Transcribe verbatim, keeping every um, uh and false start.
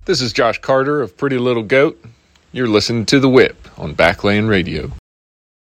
This is Josh Carter of Pretty Little Goat. You're listening to The Whip on Backland Radio.